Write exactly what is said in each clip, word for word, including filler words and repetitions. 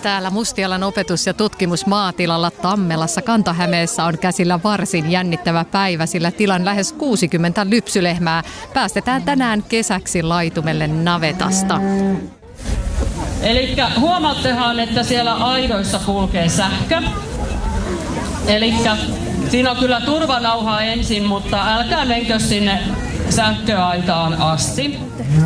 Täällä Mustialan opetus- ja tutkimusmaatilalla Tammelassa Kanta-Hämeessä on käsillä varsin jännittävä päivä, sillä tilan lähes kuusikymmentä lypsylehmää päästetään tänään kesäksi laitumelle navetasta. Eli huomaattehan, että siellä aidoissa kulkee sähkö. Eli siinä on kyllä turvanauha ensin, mutta älkää menkö sinne sähköaitaan asti.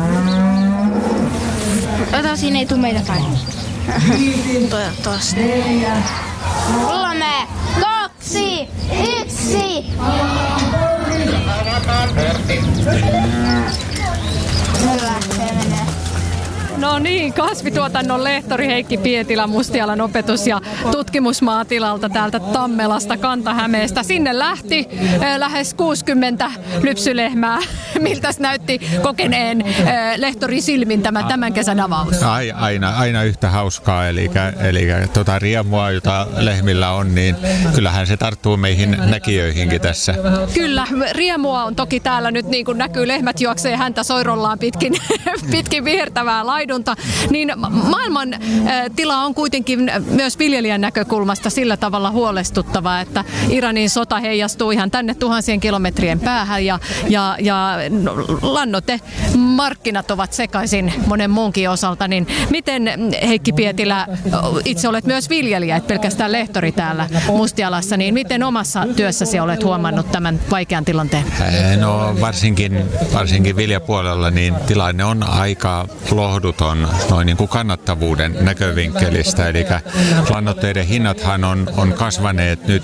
Ota, siinä ei tule meitä päin. Toivottavasti. Kolme, kaksi, yksi. Kyllä, se menee. No niin, kasvituotannon lehtori Heikki Pietilä Mustialan opetus- ja tutkimusmaatilalta täältä Tammelasta Kanta-Hämeestä. Sinne lähti äh, lähes kuusikymmentä lypsylehmää. Miltäs näytti kokeneen äh, lehtorin silmin tämä tämän kesän avaus? Aina, aina yhtä hauskaa, eli, eli tuota riemua, jota lehmillä on, niin kyllähän se tarttuu meihin näkijöihinkin tässä. Kyllä, riemua on toki täällä nyt, niin kuin näkyy, lehmät juoksee häntä soirollaan pitkin, pitkin vihertävää laidunta. Niin maailman tila on kuitenkin myös viljelijän näkökulmasta sillä tavalla huolestuttava, että Iranin sota heijastuu ihan tänne tuhansien kilometrien päähän ja, ja, ja lannoitemarkkinat ovat sekaisin monen muunkin osalta. Niin miten, Heikki Pietilä, itse olet myös viljelijä, et pelkästään lehtori täällä Mustialassa, niin miten omassa työssäsi olet huomannut tämän vaikean tilanteen? No varsinkin, varsinkin viljapuolella niin tilanne on aika lohduton noin niin kuin kannattavuuden näkövinkkelistä, eli lannoitteiden hinnathan on, on kasvaneet nyt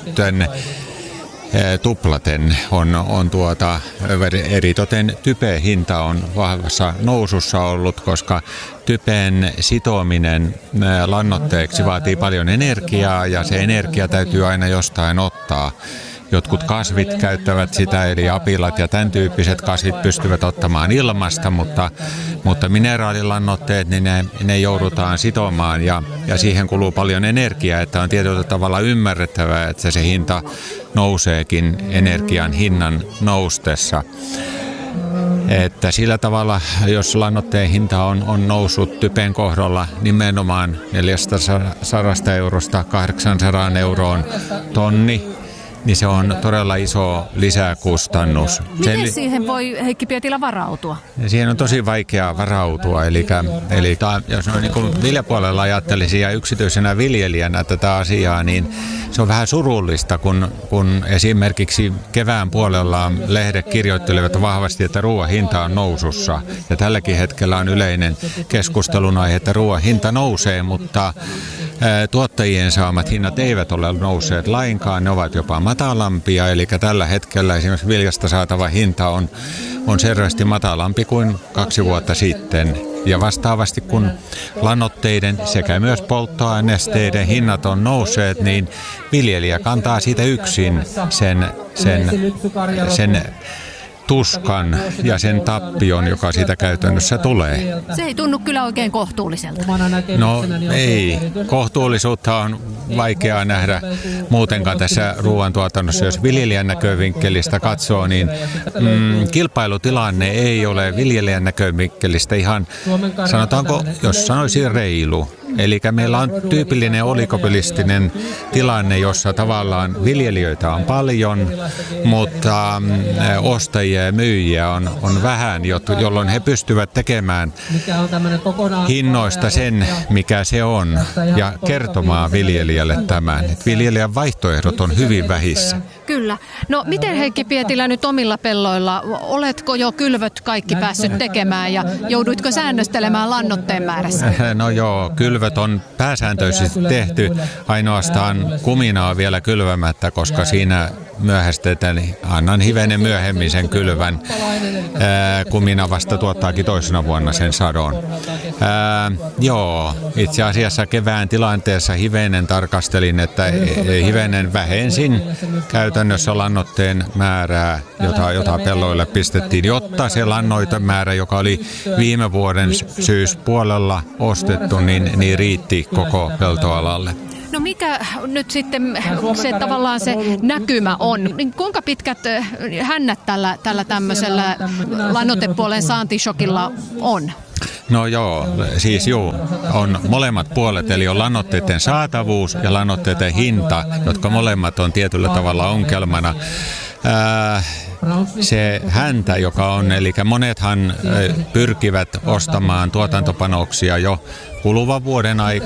tuplaten, on, on tuota, eritoten typeen hinta on vahvassa nousussa ollut, koska typeen sitominen lannoitteeksi vaatii paljon energiaa ja se energia täytyy aina jostain ottaa. Jotkut kasvit käyttävät sitä, eli apilat ja tämän tyyppiset kasvit pystyvät ottamaan ilmasta, mutta, mutta mineraalilannoitteet, niin ne, ne joudutaan sitomaan ja, ja siihen kuluu paljon energiaa, että on tietyllä tavalla ymmärrettävää, että se hinta nouseekin energian hinnan noustessa. Että sillä tavalla, jos lannoitteen hinta on, on noussut typen kohdalla nimenomaan neljästäsadasta eurosta kahdeksaansataan euroon tonni, niin se on todella iso lisäkustannus. Miten Sen, siihen voi Heikki Pietilä varautua? Siihen on tosi vaikea varautua. Eli, eli ta, jos on niin kuin viljapuolella ajattelisi ja yksityisenä viljelijänä tätä asiaa, niin se on vähän surullista, kun, kun esimerkiksi kevään puolella lehdet kirjoittelevat vahvasti, että ruoan hinta on nousussa. Ja tälläkin hetkellä on yleinen keskustelun aihe, että ruoan hinta nousee, mutta tuottajien saamat hinnat eivät ole nousseet lainkaan, ne ovat jopa matalampia, eli tällä hetkellä esimerkiksi viljasta saatava hinta on, on selvästi matalampi kuin kaksi vuotta sitten. Ja vastaavasti kun lannoitteiden sekä myös polttoainesteiden hinnat on nousseet, niin viljelijä kantaa siitä yksin sen, sen, sen tuskan ja sen tappion, joka siitä käytännössä tulee. Se ei tunnu kyllä oikein kohtuulliselta. No ei. Kohtuullisuutta on vaikeaa nähdä muutenkaan tässä ruoantuotannossa. Jos viljelijän näkövinkkelistä katsoo, niin mm, kilpailutilanne ei ole viljelijän näkövinkkelistä ihan, sanotaanko, jos sanoisin reilu. Eli meillä on tyypillinen oligopolistinen tilanne, jossa tavallaan viljelijöitä on paljon, mutta ostajia ja myyjiä on, on vähän, jolloin he pystyvät tekemään hinnoista sen, mikä se on, ja kertomaan viljelijälle tämän. Että viljelijän vaihtoehdot on hyvin vähissä. Kyllä. No miten, Heikki Pietilä, nyt omilla pelloilla, oletko jo kylvöt kaikki päässyt tekemään ja jouduitko säännöstelemään lannoitteen määrässä? No joo, kylvöt on pääsääntöisesti tehty, ainoastaan kuminaa vielä kylvämättä, koska siinä myöhästetään, annan hivenen myöhemmin sen kylvän. Ää, kumina vasta tuottaakin toisena vuonna sen sadon. Ää, joo, itse asiassa kevään tilanteessa hivenen tarkastelin, että hivenen vähensin käytännössä lannoitteen määrää, jota, jota pelloille pistettiin, jotta se lannoitemäärä, joka oli viime vuoden syyspuolella ostettu, niin, niin riitti koko peltoalalle. No mikä nyt sitten se tavallaan se näkymä on? Niin kuinka pitkät hännät tällä, tällä tämmöisellä lannoitepuolen saantishokilla on? No joo, siis joo, on molemmat puolet, eli on lannoitteiden saatavuus ja lannoitteiden hinta, jotka molemmat on tietyllä tavalla ongelmana. Ää, se häntä, joka on, eli monethan pyrkivät ostamaan tuotantopanoksia jo kuluvan vuoden aikana.